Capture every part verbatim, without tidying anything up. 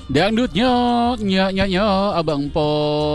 Dangdutnya, nya nya nya, Abang Po.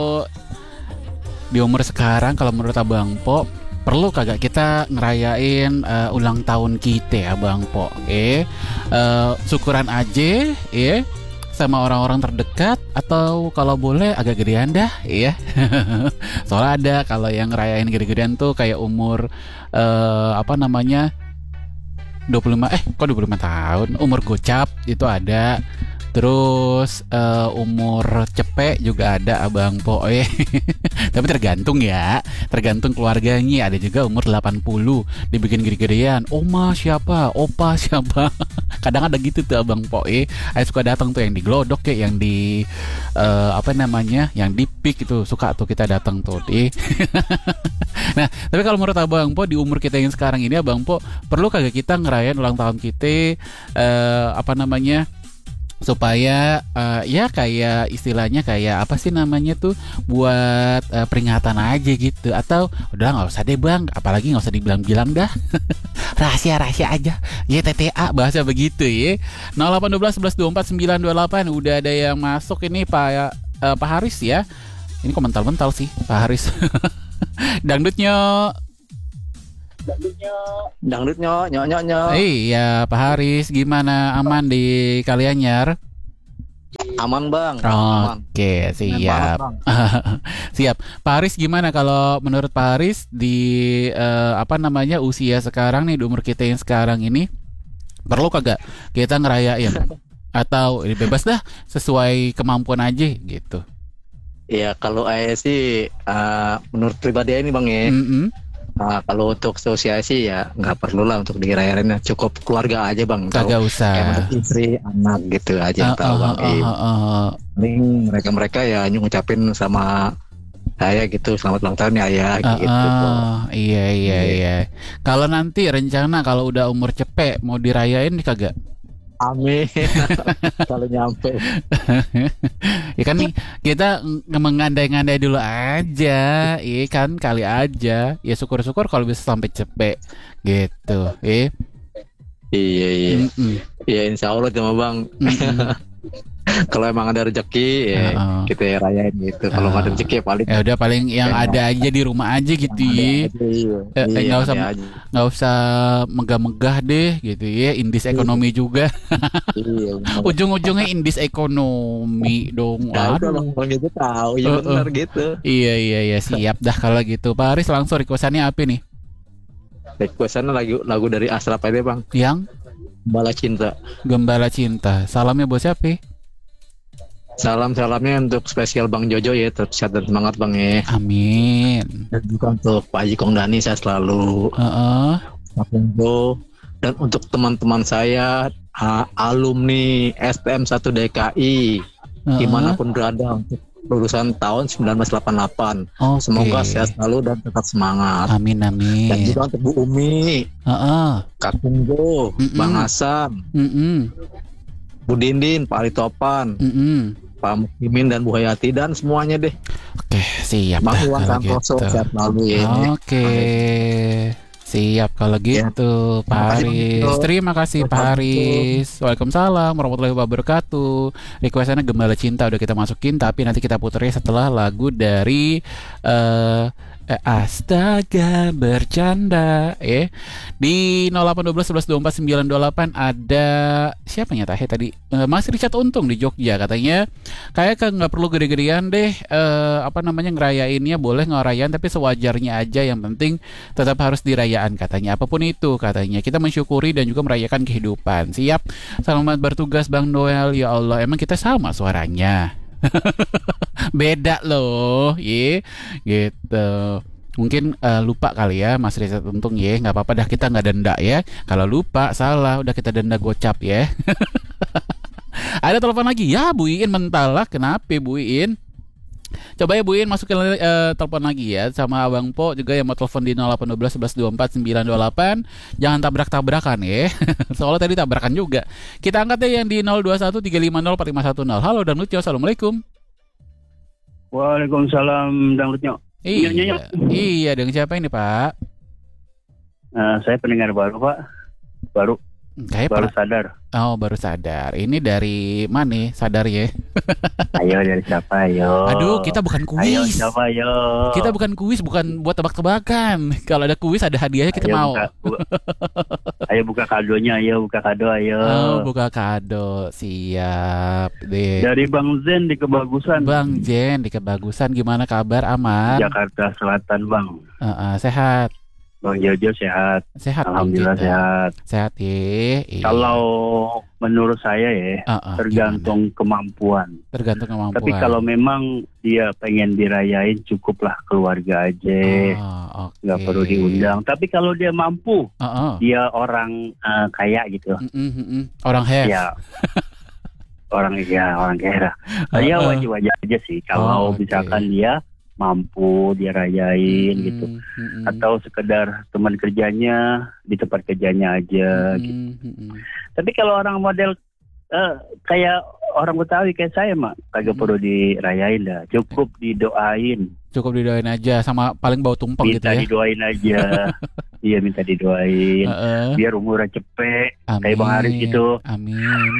Di umur sekarang kalau menurut Abang Po, perlu kagak kita ngerayain uh, ulang tahun kita, Abang Po? Eh, uh, syukuran aja, ya, sama orang-orang terdekat, atau kalau boleh agak gedean dah, ya. Soalnya ada kalau yang ngerayain gede-gedean tuh kayak umur uh, apa namanya dua puluh lima, eh kok dua puluh lima tahun, umur gocap itu ada. Terus uh, umur cepek juga ada, Abang Po. Eh. Tapi tergantung ya, tergantung keluarganya. Ada juga umur delapan puluh dibikin gede-gedean. Oma siapa? Opa siapa? Kadang ada gitu tuh, Abang Po. Eh, saya suka datang tuh yang di Glodok kayak yang di uh, apa namanya? Yang di Pik itu suka tuh kita datang tuh. Eh. Nah, tapi kalau menurut Abang Po di umur kita yang sekarang ini, Abang Po, perlu kagak kita ngerayain ulang tahun kita uh, apa namanya? Supaya uh, ya kayak istilahnya kayak apa sih namanya tuh buat uh, peringatan aja gitu, atau udah nggak usah deh Bang, apalagi nggak usah dibilang-bilang dah. Rahasia-rahasia aja Y T T A bahasa begitu ya. nol delapan satu dua sebelas dua empat sembilan dua delapan udah ada yang masuk ini Pak uh, Pak Haris ya. Ini kok mental-mental sih Pak Haris. Dangdutnya Dangdutnya nyok nyok nyok. Iya Pak Haris, gimana, aman di Kalianyar? Aman Bang. Oke, Aman. siap. Bang. Siap. Pak Haris, gimana kalau menurut Pak Haris di uh, apa namanya usia sekarang nih, di umur kita yang sekarang ini, perlu kagak kita ngerayain? Atau bebas dah, sesuai kemampuan aja gitu? Iya, kalau saya sih uh, menurut pribadi ini Bang ya. Mm-hmm. Nah, kalau untuk sosialisasi ya nggak perlu lah untuk dirayain, cukup keluarga aja Bang. Kagak usah. Kayak istri, anak gitu aja uh, tahu uh, Bang. uh, uh, uh. Paling mereka-mereka ya ngucapin sama saya gitu, selamat ulang tahun ya ayah uh, gitu. Uh, iya iya iya. Kalau nanti rencana kalau udah umur cepek mau dirayain nih kagak? Amin. Kalau nyampe. Ya kan nih kita mengandai-ngandai dulu aja, iya kan, kali aja. Ya syukur-syukur kalau bisa sampai cepet gitu, eh. Iya iya. Mm-mm. Ya insya Allah cuma Bang. Kalau emang ada rezeki ya uh-uh. kita rayain gitu. Kalau nggak uh. ada rezeki ya paling. Ya udah paling yang ada aja di rumah aja gitu ya. Nggak eh, iya, usah nggak usah megah-megah deh gitu ya. Indis ekonomi juga. Iya, ujung-ujungnya indis ekonomi dong. Nah, aduh. Bang itu tahu ya uh-uh. benar gitu. Iya iya iya siap dah kalau gitu. Pak Haris langsung requestannya apa nih? Requestannya lagu lagu dari Ashraf aja Bang. Yang Gembala Cinta. Gembala Cinta. Salamnya buat siapa? Salam-salamnya untuk spesial Bang Jojo ya, tetap sehat dan semangat Bang ya. Amin. Dan juga untuk Pak Haji Kongdani saya selalu. Uh-uh. Dan untuk teman-teman saya uh, alumni S T M satu D K I uh-uh. dimanapun berada untuk lulusan tahun sembilan belas delapan puluh delapan. Okay. Semoga sehat selalu dan tetap semangat. Amin amin. Dan juga untuk Bu Umi, uh-uh. Kak Tunggu, Bang Hasan, Mm-mm. Bu Dindin, Pak Ali Topan, Mm-mm. Pak Mukimin dan Bu Hayati dan semuanya deh. Oke, siap. Bang Iwan Santoso sehat selalu ya. Oke. Siap kalau gitu, ya. Pak Haris. Terima kasih Pak Haris. Waalaikumsalam warahmatullahi wabarakatuh. Requestannya Gembala Cinta udah kita masukin, tapi nanti kita puternya setelah lagu dari uh, eh, Astaga Bercanda ya. Di nol delapan satu dua sebelas dua empat sembilan dua delapan ada siapa ya tadi? Uh, Mas Richard Untung di Jogja katanya kayak kan nggak perlu gede-gedean deh, uh, apa namanya ngerayainnya, boleh ngerayain tapi sewajarnya aja, yang penting tetap harus dirayaan katanya, apapun itu katanya kita mensyukuri dan juga merayakan kehidupan. Siap, selamat bertugas Bang Noel. Ya Allah, emang kita sama suaranya. Beda loh, ye, gitu. Mungkin uh, lupa kali ya Mas Rizat Untung ya, nggak apa-apa dah, kita nggak denda ya. Kalau lupa salah udah kita denda gocap ya. Ada telepon lagi ya, Bu Iin mental lah, kenapa Bu Iin? Coba ya Bu Iin masukin uh, telepon lagi ya, sama Abang Po juga yang mau telepon di nol delapan satu dua sebelas dua empat sembilan dua delapan. Jangan tabrak-tabrakan ya. Soalnya tadi tabrakan juga. Kita angkat deh yang di nol dua satu tiga lima nol empat lima satu nol. Halo Dangdut, assalamualaikum. Waalaikumsalam Dangdutnya. Iya, iya, iya, dengan siapa ini Pak? Uh, saya pendengar baru Pak, baru. Kayak Baru pernah. sadar. Oh, baru sadar. Ini dari mana nih sadar ya? Ayo dari siapa? Ayo. Aduh, kita bukan Ayo kuis. siapa? Ayo. Kita bukan kuis, bukan buat tebak-tebakan. Kalau ada kuis ada hadiahnya kita Ayo mau. buka, bu- ayo buka kadonya. Ayo buka kado. Ayo. Oh, buka kado. Siap deh. Dari Bang Zen di Kebagusan. Bang Jen di Kebagusan, gimana kabar? Aman? Jakarta Selatan, Bang. Uh, uh, sehat. Bang Jojo sehat. Sehat dong Alhamdulillah kita. sehat. Sehat ya. Iya. Kalau menurut saya ya, Uh, uh, tergantung kemampuan. gimana? Tergantung kemampuan. Tapi kalau memang dia pengen dirayain, cukuplah keluarga aja. Oh, oke. Nggak perlu diundang. Tapi kalau dia mampu, Uh, uh. dia orang eh, kaya gitu. Mm, mm, mm, mm. Orang have. Ya, orang ya orang kaya. Uh, Ya uh. wajib-wajib aja sih. Kalau Oh, oke. misalkan dia mampu dirayain Mm, gitu. mm, mm. Atau sekedar teman kerjanya di tempat kerjanya aja Mm, gitu. mm, mm. Tapi kalau orang model eh, kayak orang Betawi kayak saya mah kagak Hmm. perlu dirayain dah, cukup didoain, Cukup didoain aja sama paling bau tumpeng gitu minta ya. didoain aja. Iya minta didoain, Heeh. biar umurnya cepet Amin. kayak Bang Haris gitu. Amin.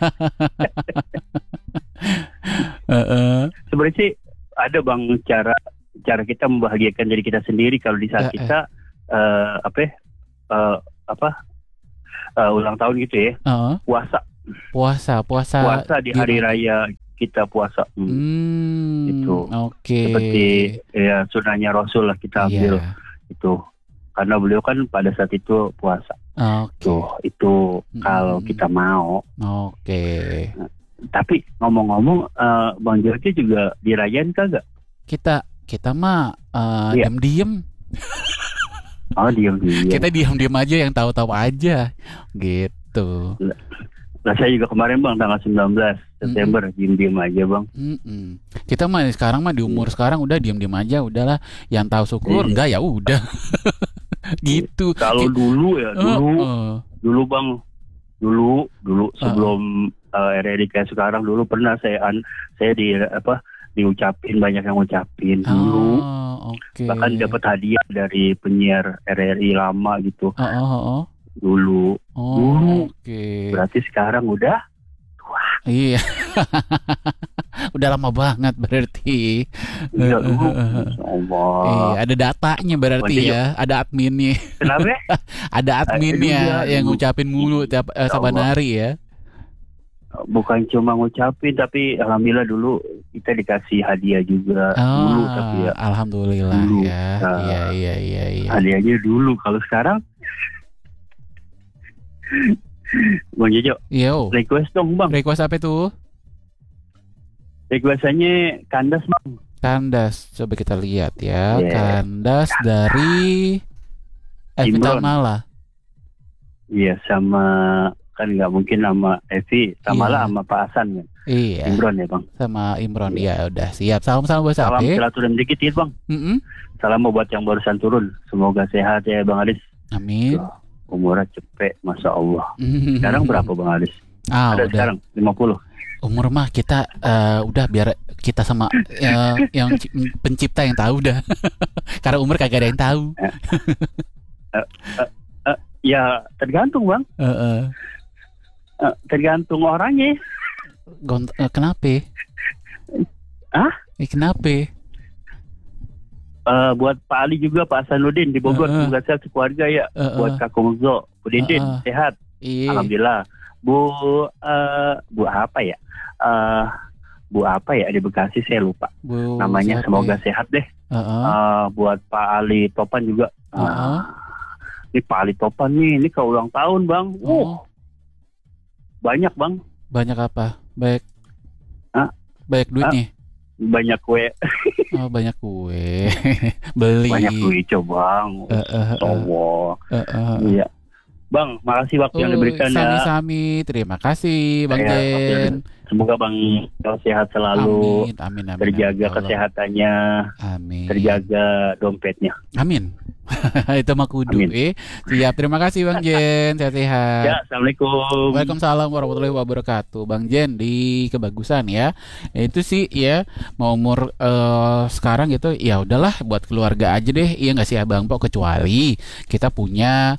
Heeh. Sebenarnya sih ada bang cara cara kita membahagiakan diri kita sendiri kalau di saat Eh, eh. kita eh, apa ya, eh, apa eh, ulang tahun gitu ya, Heeh. puasa Puasa, puasa. puasa di hari gimana? raya kita puasa. Hmm. Hmm, Itu. oke. Seperti ya sunahnya Rasul lah kita ambil Iya. itu, karena beliau kan pada saat itu puasa. Oke. Tuh itu kalau Mm. kita mau. Oke. Tapi ngomong-ngomong, eh, Bang Jojo juga dirayain kagak? Kita kita mah eh, Iya. diam-diam. Oh diam-diam. Kita diam-diam aja, yang tahu-tahu aja. Gitu. Nah saya juga kemarin bang tanggal sembilan belas September diam-diam aja bang. Mm-mm. Kita mah sekarang mah di umur sekarang udah diam-diam aja, udahlah. Yang tahu syukur, Iya. enggak ya udah. Gitu. Kalau Ki- dulu ya dulu Heeh. dulu bang dulu dulu sebelum uh, R R I kayak sekarang, dulu pernah saya an saya di apa diucapin, banyak yang ngucapin dulu. Oh, oke. Bahkan dapat hadiah dari penyiar R R I lama gitu Oh, oh, oh, oh. dulu. Oh, Dulu. oke. Berarti sekarang udah Iya. Udah lama banget berarti. udah dulu. Iya, Allah. ada datanya berarti Waduh. ya, ada adminnya, Kenapa? ada adminnya Aduh, yang aduh. ngucapin mulu tiap eh, Ya saban Allah. hari ya. Bukan cuma ngucapin, tapi alhamdulillah dulu kita dikasih hadiah juga dulu, tapi ya Alhamdulillah Dulu. ya. Nah. Iya, iya, iya, iya. hadiahnya dulu. Kalau sekarang Bang Jojo, Yo, request dong bang. request apa tuh? Requestannya kandas bang. Kandas, coba kita lihat ya. Yeah. Kandas dari Evita Imron. Mala. Iya, sama kan nggak mungkin sama Evi, sama Iya. lah sama Pak Hasan kan. Iya, Imron ya bang. sama Imron. Iya, udah siap. Salam-salam buat Salam Sapi. silaturahmi dikit ya bang. Mm-mm. Salam buat yang barusan turun. Semoga sehat ya bang Aris. Amin. Umurnya cepet, masya Allah. Sekarang berapa bang Aris? Ah, Ada udah. sekarang lima puluh. Umur mah kita eh, udah biar kita sama eh, yang ci- pencipta yang tahu dah. Karena umur kagak ada yang tahu. Ya tergantung bang. Heeh. Eh, tergantung orangnya. Gont- eh, kenapa? Hah? Eh, kenapa? Eh, buat Pak Ali juga, Pak Hasanuddin di Bogor, Heeh. semoga sehat keluarga ya. Heeh. Buat Kakung Zo, Bu Dindin Heeh. sehat, Iya. alhamdulillah. Bu eh, Bu apa ya? Eh, Bu apa ya di Bekasi saya lupa Bu, namanya. siapa Semoga ya? sehat deh. Heeh. Eh, buat Pak Ali Topan juga. Heeh. Ah, ini Pak Ali Topan nih, ini ke ulang tahun bang. Uh, Oh, banyak bang, banyak apa? Baik. Hah? Banyak duitnya. banyak kue, Oh, banyak kue. Beli. banyak kue coba bang. Heeh, heeh, Allah. heeh. Iya. Bang, makasih waktu yang Oh, diberikan ya. sami-sami. Terima kasih Bang Iya, Jen. Semoga Bang Jojo sehat selalu, Amin, amin, amin. terjaga amin, ya Allah. kesehatannya, Amin. terjaga dompetnya. Amin. Itu mah kudu. Amin. Eh, siap. Terima kasih Bang Jen. Sehat-sehat. Ya, assalamualaikum. Waalaikumsalam warahmatullahi wabarakatuh. Bang Jen di Kebagusan ya. Itu sih ya, mau umur eh, sekarang gitu ya udahlah buat keluarga aja deh. Iya nggak sih Abang Po, kecuali kita punya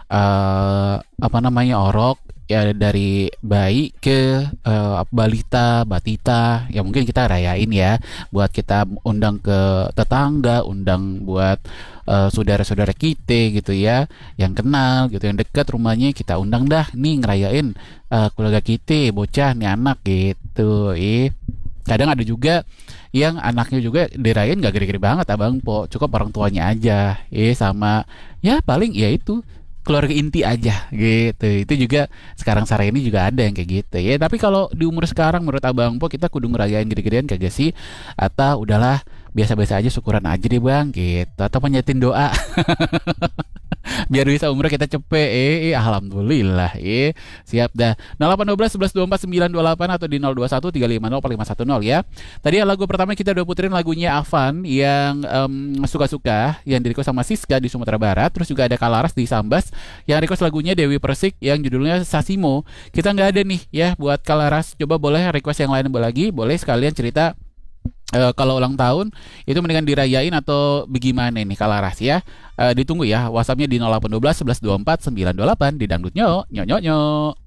uh, apa namanya orok ya dari bayi ke uh, balita, batita, ya mungkin kita rayain ya, buat kita undang ke tetangga, undang buat uh, saudara-saudara kita gitu ya, yang kenal gitu, yang dekat rumahnya kita undang dah, nih ngerayain uh, keluarga kita, bocah nih anak gitu. Ih, kadang ada juga yang anaknya juga dirayain gak gede-gede banget abang po, cukup orang tuanya aja, eh sama ya paling ya itu keluarga inti aja gitu. Itu juga sekarang sore ini juga ada yang kayak gitu ya. Tapi kalau di umur sekarang menurut abang po kita kudu ngerayain gede-gedean kagak sih, atau udahlah biasa-biasa aja, syukuran aja deh bang gitu, atau penyatin doa biar bisa umur kita cepet. Eh, eh alhamdulillah. Eh siap dah. nol delapan satu dua satu dua empat sembilan dua delapan atau di nol dua satu tiga lima nol empat lima satu nol ya. Tadi ya lagu pertama kita udah puterin lagunya Avan yang um, suka-suka, yang di request sama Siska di Sumatera Barat. Terus juga ada Kalaras di Sambas yang request lagunya Dewi Persik yang judulnya Sasimo. Kita nggak ada nih ya buat Kalaras. Coba boleh request yang lain lagi, boleh sekalian cerita Uh, kalau ulang tahun itu mendingan dirayain atau bagaimana nih Kalaras ya. Uh, ditunggu ya WhatsAppnya di nol delapan satu dua satu satu dua empat sembilan dua delapan di Dangdut Nyo Nyo Nyo Nyo.